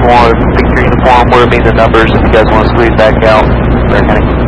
want to pick your uniform, where it means the numbers if you guys want to squeeze back out. Very kind of